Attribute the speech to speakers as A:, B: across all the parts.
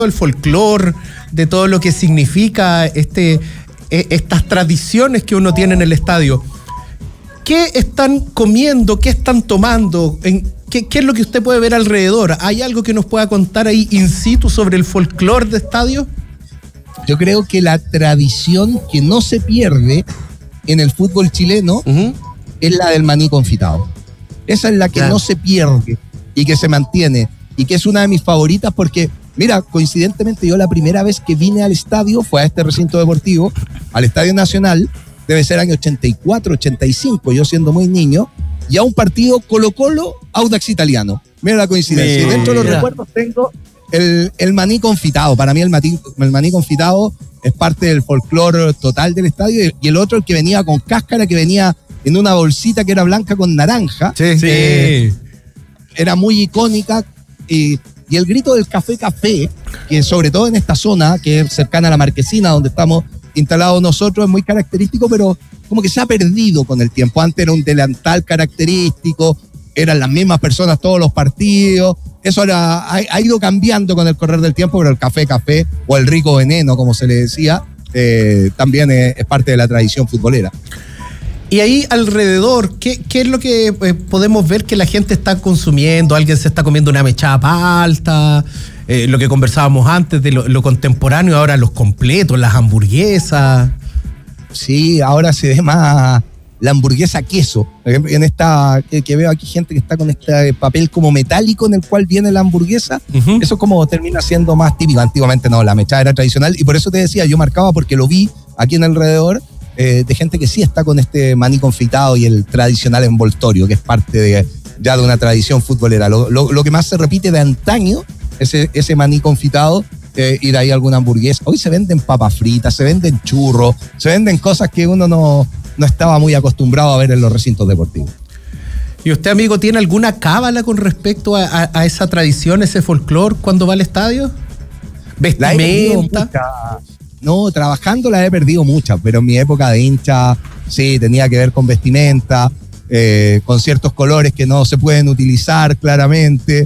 A: el folclore, de todo lo que significa estas tradiciones que uno tiene en el estadio. ¿Qué están comiendo? ¿Qué están tomando? ¿Qué es lo que usted puede ver alrededor? ¿Hay algo que nos pueda contar ahí in situ sobre el folclore de estadio?
B: Yo creo que la tradición que no se pierde en el fútbol chileno es la del maní confitado. Esa es la que no se pierde y que se mantiene y que es una de mis favoritas porque, mira, coincidentemente yo la primera vez que vine al estadio fue a este recinto deportivo, al Estadio Nacional, debe ser año 84, 85, yo siendo muy niño, y a un partido Colo-Colo Audax Italiano. Mira la coincidencia. Y dentro de los recuerdos tengo el maní confitado. Para mí el maní confitado es parte del folclore total del estadio, y el otro, el que venía con cáscara, que venía en una bolsita que era blanca con naranja. Sí. Era muy icónica. Y el grito del café, que sobre todo en esta zona, que es cercana a la Marquesina, donde estamos instalados nosotros, es muy característico, pero como que se ha perdido con el tiempo. Antes era un delantal característico, eran las mismas personas todos los partidos. Eso ahora ha ido cambiando con el correr del tiempo, pero el café o el rico veneno, como se le decía, también es parte de la tradición futbolera.
A: Y ahí alrededor, ¿qué es lo que podemos ver que la gente está consumiendo? ¿Alguien se está comiendo una mechada palta? Lo que conversábamos antes de lo contemporáneo, ahora los completos, las hamburguesas.
B: Sí, ahora se ve más la hamburguesa queso. En esta, que veo aquí gente que está con este papel como metálico en el cual viene la hamburguesa. Eso como termina siendo más típico. Antiguamente no, la mechada era tradicional, y por eso te decía, yo marcaba porque lo vi aquí en alrededor, de gente que sí está con este maní confitado y el tradicional envoltorio, que es parte ya de una tradición futbolera. Lo que más se repite de antaño, ese maní confitado, y de ahí alguna hamburguesa. Hoy se venden papas fritas, se venden churros, se venden cosas que uno no estaba muy acostumbrado a ver en los recintos deportivos.
A: ¿Y usted, amigo, tiene alguna cábala con respecto a esa tradición, ese folclore cuando va al estadio? ¿Vestimenta?
B: No, trabajando la he perdido muchas, pero en mi época de hincha, sí, tenía que ver con vestimenta, con ciertos colores que no se pueden utilizar claramente,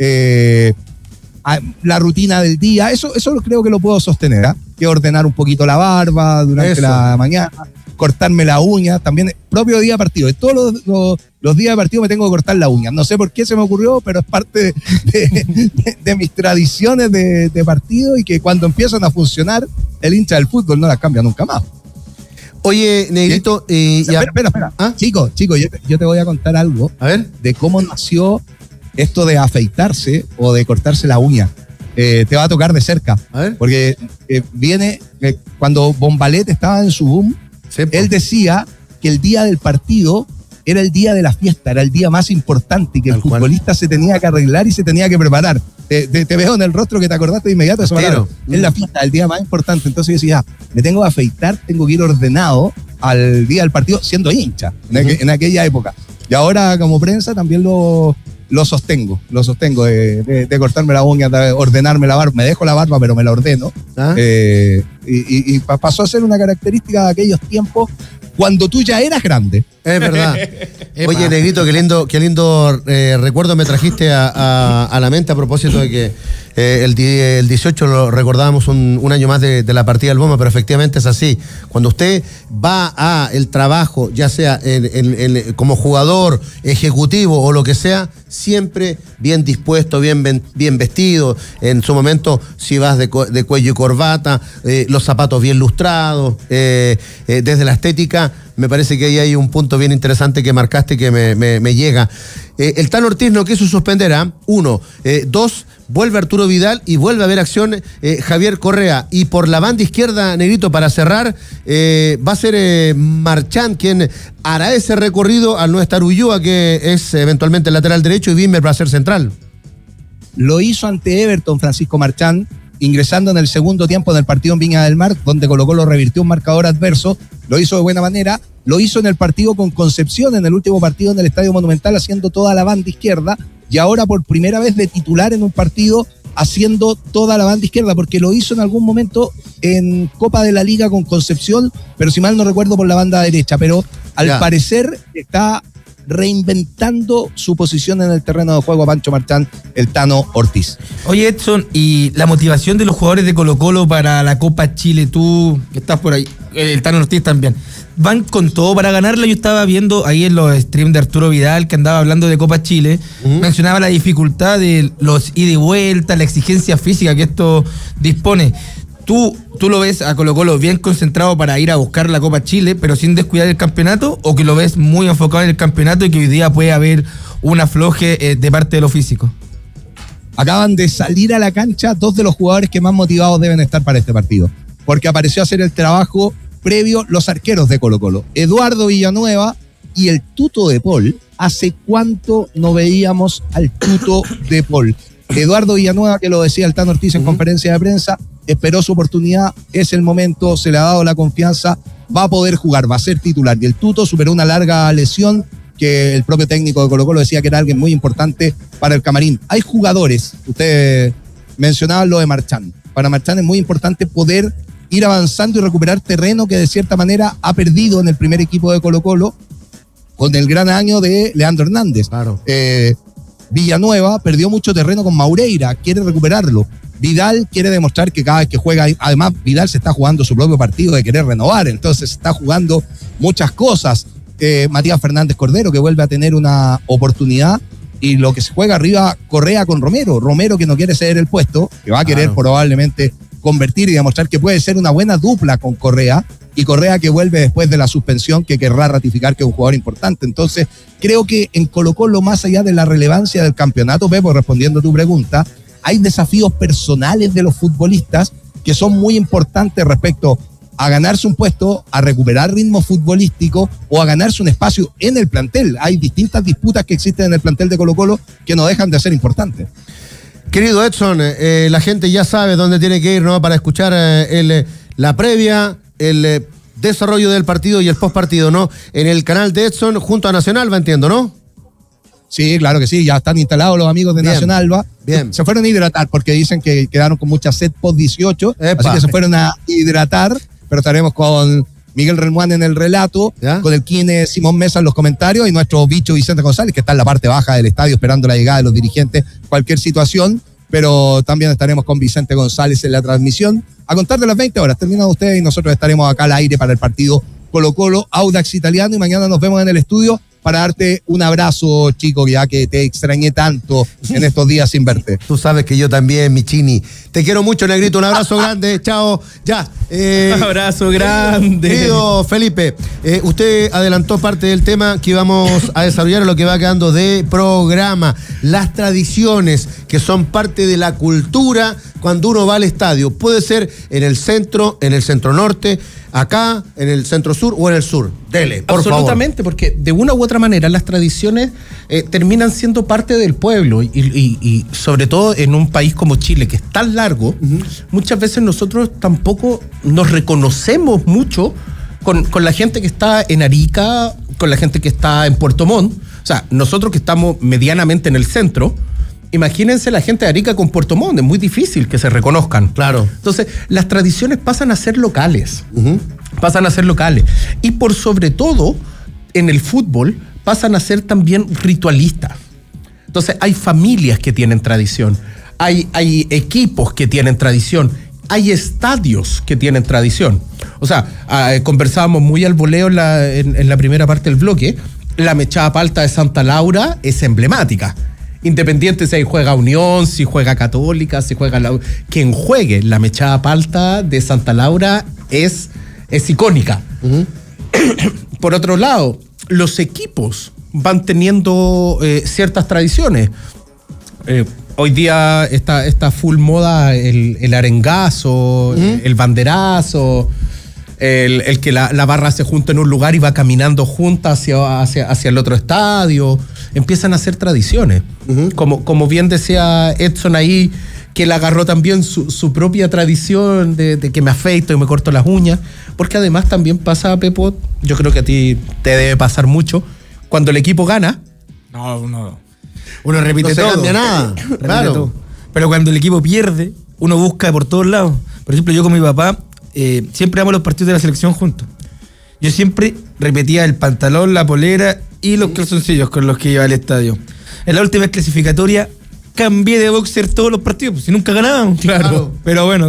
B: la rutina del día, eso creo que lo puedo sostener, que ordenar un poquito la barba durante la mañana, cortarme la uña, también propio día de partido. De todos los días de partido me tengo que cortar la uña. No sé por qué se me ocurrió, pero es parte de mis tradiciones de partido, y que cuando empiezan a funcionar, el hincha del fútbol no las cambia nunca más.
A: Oye, Negrito...
B: Espera. ¿Ah? Chico, yo te voy a contar algo de cómo nació esto de afeitarse o de cortarse la uña. Te va a tocar de cerca. Porque viene cuando Bombalet estaba en su boom. Él decía que el día del partido era el día de la fiesta, era el día más importante, y que el futbolista se tenía que arreglar y se tenía que preparar. Te veo en el rostro que te acordaste de inmediato. Es la fiesta, el día más importante. Entonces yo decía, me tengo que afeitar, tengo que ir ordenado al día del partido, siendo hincha en aquella época. Y ahora como prensa también lo sostengo de cortarme la uña, de ordenarme la barba. Me dejo la barba, pero me la ordeno. Y pasó a ser una característica de aquellos tiempos cuando tú ya eras grande.
C: Es verdad. Oye, Negrito, qué lindo recuerdo me trajiste a la mente a propósito de que el 18 lo recordábamos un año más de la partida del Boma, pero efectivamente es así. Cuando usted va a el trabajo, ya sea como jugador, ejecutivo o lo que sea, siempre bien dispuesto, bien vestido. En su momento, si vas de cuello y corbata, los zapatos bien lustrados, desde la estética. Me parece que ahí hay un punto bien interesante que marcaste que me llega. El Tano Ortiz no quiso suspender, 1. 2, vuelve Arturo Vidal y vuelve a haber acción Javier Correa. Y por la banda izquierda, Negrito, para cerrar, va a ser Marchand quien hará ese recorrido al no estar Ulloa, que es eventualmente el lateral derecho, y Wimmer va a ser central.
B: Lo hizo ante Everton Francisco Marchand, ingresando en el segundo tiempo del partido en Viña del Mar, donde Colo-Colo revirtió un marcador adverso. Lo hizo de buena manera. Lo hizo en el partido con Concepción, en el último partido en el Estadio Monumental, haciendo toda la banda izquierda, y ahora por primera vez de titular en un partido haciendo toda la banda izquierda, porque lo hizo en algún momento en Copa de la Liga con Concepción, pero si mal no recuerdo por la banda derecha, pero al parecer está reinventando su posición en el terreno de juego a Pancho Marchán, el Tano Ortiz.
D: Oye, Edson, y la motivación de los jugadores de Colo-Colo para la Copa Chile, tú que estás por ahí, el Tano Ortiz también, ¿van con todo para ganarla? Yo estaba viendo ahí en los streams de Arturo Vidal, que andaba hablando de Copa Chile, mencionaba la dificultad de los ida y vuelta, la exigencia física que esto dispone. ¿Tú lo ves a Colo-Colo bien concentrado para ir a buscar la Copa Chile, pero sin descuidar el campeonato, o que lo ves muy enfocado en el campeonato y que hoy día puede haber un afloje de parte de lo físico?
B: Acaban de salir a la cancha dos de los jugadores que más motivados deben estar para este partido, porque apareció a hacer el trabajo previo los arqueros de Colo-Colo, Eduardo Villanueva y el Tuto de Paul. ¿Hace cuánto no veíamos al Tuto de Paul? Eduardo Villanueva, que lo decía el Tano Ortiz en conferencia de prensa, esperó su oportunidad, es el momento, se le ha dado la confianza, va a poder jugar, va a ser titular. Y el Tuto superó una larga lesión que el propio técnico de Colo-Colo decía que era alguien muy importante para el camarín. Hay jugadores, ustedes mencionaban lo de Marchán. Para Marchán es muy importante poder ir avanzando y recuperar terreno que de cierta manera ha perdido en el primer equipo de Colo-Colo con el gran año de Leandro Hernández.
C: Claro.
B: Villanueva perdió mucho terreno con Maureira, quiere recuperarlo. Vidal quiere demostrar que cada vez que juega, además Vidal se está jugando su propio partido de querer renovar, entonces está jugando muchas cosas. Matías Fernández Cordero, que vuelve a tener una oportunidad, y lo que se juega arriba, Correa con Romero que no quiere ceder el puesto, que va a querer probablemente convertir y demostrar que puede ser una buena dupla con Correa, y Correa que vuelve después de la suspensión, que querrá ratificar que es un jugador importante. Entonces creo que en Colo-Colo, más allá de la relevancia del campeonato, Pepo, respondiendo a tu pregunta, hay desafíos personales de los futbolistas que son muy importantes respecto a ganarse un puesto, a recuperar ritmo futbolístico o a ganarse un espacio en el plantel. Hay distintas disputas que existen en el plantel de Colo-Colo que no dejan de ser importantes.
C: Querido Edson, la gente ya sabe dónde tiene que ir, ¿no?, para escuchar la previa, el desarrollo del partido y el postpartido, ¿no? En el canal de Edson junto a Nacional, entiendo, ¿no?
B: Sí, claro que sí, ya están instalados los amigos de Nacional,
C: bien.
B: Se fueron a hidratar porque dicen que quedaron con mucha sed post 18, así que se fueron a hidratar, pero estaremos con Miguel Relmuán en el relato, ¿ya?, con el Kine Simón Mesa en los comentarios y nuestro bicho Vicente González, que está en la parte baja del estadio esperando la llegada de los dirigentes, cualquier situación, pero también estaremos con Vicente González en la transmisión a contar de las 20 horas. Terminan ustedes y nosotros estaremos acá al aire para el partido Colo-Colo Audax Italiano, y mañana nos vemos en el estudio para darte un abrazo, chico, ya que te extrañé tanto en estos días sin verte.
C: Tú sabes que yo también, mi Chini. Te quiero mucho, negrito. Un abrazo grande. Chao. Ya.
A: Un abrazo grande.
C: Querido Felipe, usted adelantó parte del tema que íbamos a desarrollar en lo que va quedando de programa. Las tradiciones que son parte de la cultura cuando uno va al estadio. Puede ser en el centro norte, acá, en el centro sur o en el sur. Dele, por favor.
A: Absolutamente, porque de una u otra manera las tradiciones terminan siendo parte del pueblo y sobre todo en un país como Chile, que es tan largo, muchas veces nosotros tampoco nos reconocemos mucho con la gente que está en Arica, con la gente que está en Puerto Montt. O sea, nosotros que estamos medianamente en el centro, imagínense la gente de Arica con Puerto Montt, es muy difícil que se reconozcan.
C: Claro.
A: Entonces, las tradiciones pasan a ser locales. Pasan a ser locales. Y por sobre todo, en el fútbol, pasan a ser también ritualistas. Entonces, hay familias que tienen tradición, hay equipos que tienen tradición, hay estadios que tienen tradición. O sea, conversábamos muy al voleo en la primera parte del bloque, la mechada palta de Santa Laura es emblemática. Independiente si ahí juega Unión, si juega Católica, si juega quien juegue, la mechada palta de Santa Laura es icónica. Por otro lado, los equipos van teniendo ciertas tradiciones. Hoy día está full moda el arengazo, el banderazo, el que la barra se junta en un lugar y va caminando junta hacia el otro estadio. Empiezan a hacer tradiciones. Como bien decía Edson ahí, que él agarró también su propia tradición de que me afeito y me corto las uñas, porque además también pasa, Pepo, yo creo que a ti te debe pasar mucho, cuando el equipo gana.
D: Uno repite todo.
C: No se cambia nada. Claro.
D: Todo. Pero cuando el equipo pierde, uno busca por todos lados. Por ejemplo, yo con mi papá siempre vamos los partidos de la selección juntos. Yo siempre repetía el pantalón, la polera y los calzoncillos con los que iba al estadio. En la última clasificatoria cambié de boxer todos los partidos, pues si nunca ganábamos.
A: Claro.
D: Pero bueno,